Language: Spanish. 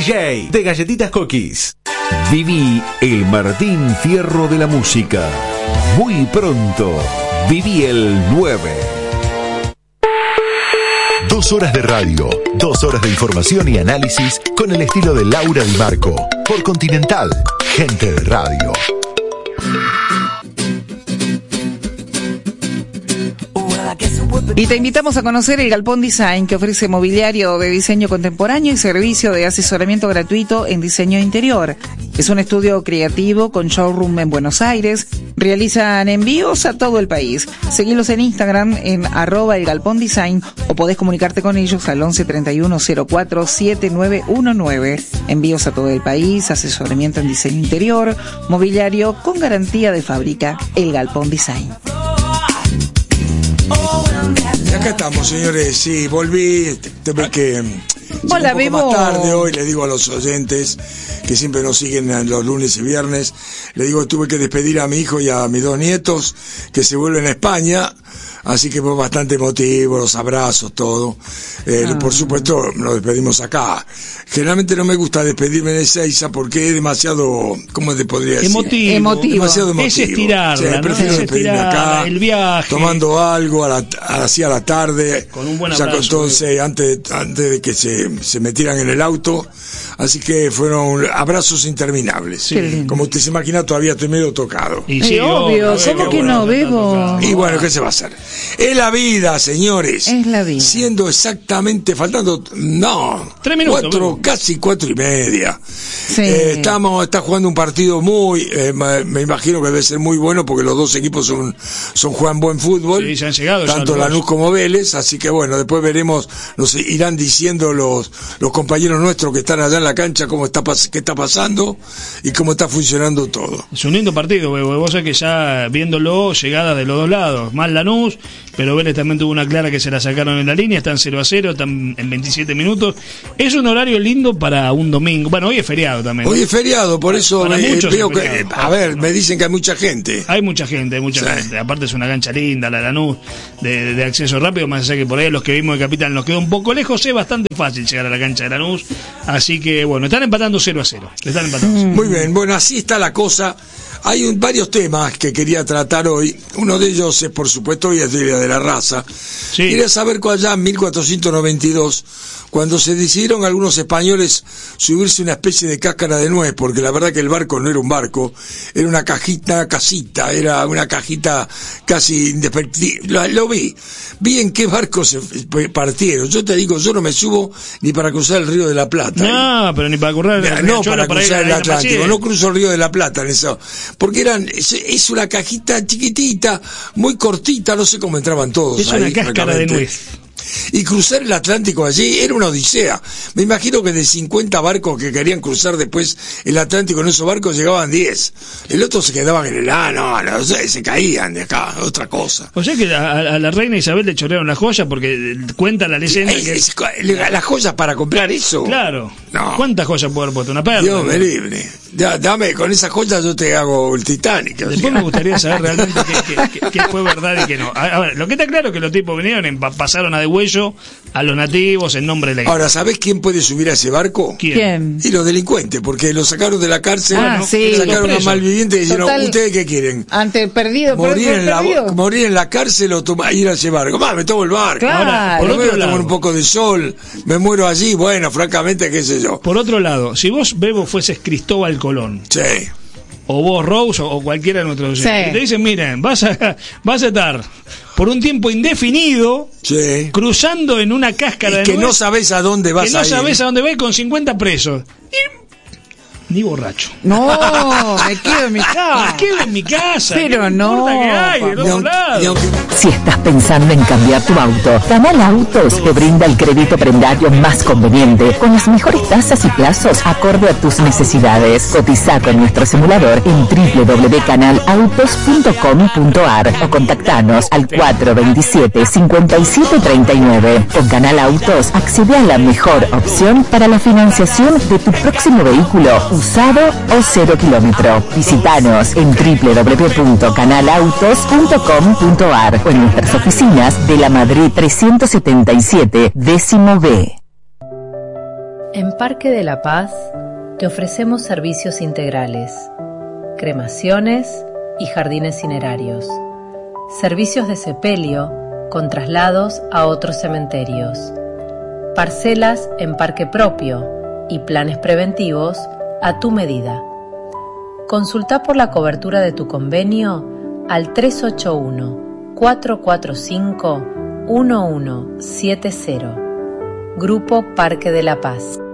DJ de Galletitas Cookies. Viví el Martín Fierro de la música. Muy pronto, viví el 9. 2 horas de radio, 2 horas de información y análisis con el estilo de Laura Di Marco. Por Continental, gente de radio. Y te invitamos a conocer el Galpón Design, que ofrece mobiliario de diseño contemporáneo y servicio de asesoramiento gratuito en diseño interior. Es un estudio creativo con showroom en Buenos Aires. Realizan envíos a todo el país. Seguilos en Instagram en @elgalpondesign o podés comunicarte con ellos al 11 31 04 7919. Envíos a todo el país, asesoramiento en diseño interior, mobiliario con garantía de fábrica. El Galpón Design. Y acá estamos, señores. Sí, volví. Tuve que Hola, un poco Bebo. más tarde hoy. Le digo a los oyentes que siempre nos siguen los lunes y viernes. Le digo que tuve que despedir a mi hijo y a mis 2 nietos que se vuelven a España. Así que fue bastante emotivo, los abrazos, todo. Por supuesto, nos despedimos acá. Generalmente no me gusta despedirme de Ezeiza porque es demasiado, ¿cómo te podría decir? Emotivo. Demasiado emotivo. Es estirarla, Sí, prefiero Es despedirme estirarla, acá, el viaje. tomando algo así a la tarde. Con un buen Ya abrazo. con todo, antes de que se metieran en el auto. Así que fueron abrazos interminables. Sí. Como usted se imagina, todavía estoy medio tocado. Y sí, obvio, ¿cómo que no, Bebo? Y bueno, ¿qué se va a hacer? Es la vida, señores. Es la vida. Siendo exactamente, faltando, 3 minutos, 4, casi 4:30. Sí. Está jugando un partido muy, me imagino que debe ser muy bueno porque los dos equipos juegan buen fútbol. Sí, se han llegado ya tanto los dos. Lanús como Vélez, así que bueno, después veremos, nos irán diciendo los compañeros nuestros que están allá en la cancha qué está pasando y cómo está funcionando todo. Es un lindo partido, Bebo. Vos sabés que ya viéndolo, llegada de los dos lados. Más Lanús, pero Vélez también tuvo una clara que se la sacaron en la línea. Están 0-0, están en 27 minutos. Es un horario lindo para un domingo. Bueno, hoy es feriado también. Hoy es feriado, por eso Para muchos veo es que, feriado. a ver, me dicen que hay mucha gente. Hay mucha gente. Sí. Aparte es una cancha linda, la Lanús, de acceso rápido, más allá que por ahí los que vimos de Capital nos quedó un poco lejos. Es bastante fácil llegar a la cancha de Lanús. Así que, bueno, están empatando 0-0. Están empatando. Muy bien, bueno, así está la cosa. Hay varios temas que quería tratar hoy. Uno de ellos es, por supuesto, hoy es Día de la Raza. Sí. Quería saber allá en 1492, cuando se decidieron algunos españoles subirse una especie de cáscara de nuez, porque la verdad que el barco no era un barco, era una casita, era una cajita casi indefectible. Lo vi en qué barco se partieron. Yo te digo, yo no me subo ni para cruzar el Río de la Plata. No, pero ni para correr. No, para cruzar el Atlántico, Maciel. no cruzo el Río de la Plata en eso, porque es una cajita chiquitita, muy cortita, no sé cómo entraban todos. Es ahí, una cáscara de francamente. nuez. Y cruzar el Atlántico allí era una odisea. Me imagino que de 50 barcos que querían cruzar después el Atlántico en esos barcos llegaban 10. El otro se quedaban en el no, se caían de acá, otra cosa. O sea que a la reina Isabel le chorearon la joya porque cuenta la leyenda que... Las joyas para comprar eso. Claro. No. ¿Cuántas joyas puede haber puesto? Una perla. Dios me libre. Dame, con esas joyas yo te hago el Titanic. Después me gustaría saber realmente qué fue verdad y qué no. A ver, lo que está claro es que los tipos vinieron, pasaron a degüello a los nativos en nombre de la iglesia. Ahora, ¿sabés quién puede subir a ese barco? ¿Quién? Y los delincuentes, porque los sacaron de la cárcel, Sí. sacaron a malvivientes y dijeron, Total, ¿ustedes qué quieren? Ante el perdido, Morir en la cárcel o ir a ese barco. Me tomo el barco. Claro. Ahora, Por por lo otro menos tomo lado, un poco de sol, me muero allí, bueno, francamente, qué sé yo. por otro lado, si vos, Bebo, fueses Cristóbal Colón, Sí. o vos, Rose, o cualquiera de nuestros oyentes, Sí. y te dicen, miren, vas a estar por un tiempo indefinido Sí. cruzando en una cáscara Y de que nuez, no sabés a dónde vas que no a ir. sabés a dónde vas con 50 presos. Ni borracho. No, me quedo en mi casa. Me quedo en mi casa. Pero ¿qué me no, importa que hay del Ni otro aunque- lado? ni aunque- Si estás pensando en cambiar tu auto, Canal Autos te brinda el crédito prendario más conveniente, con las mejores tasas y plazos acorde a tus necesidades. Cotiza con nuestro simulador en www.canalautos.com.ar o contactanos al 427-5739. Con Canal Autos accede a la mejor opción para la financiación de tu próximo vehículo, usado o 0 kilómetro. Visítanos en www.canalautos.com.ar o en nuestras oficinas de la Madrid 377, décimo B. En Parque de la Paz te ofrecemos servicios integrales, cremaciones y jardines cinerarios, servicios de sepelio con traslados a otros cementerios, parcelas en parque propio y planes preventivos a tu medida. Consulta por la cobertura de tu convenio al 381-445-1170. Grupo Parque de la Paz.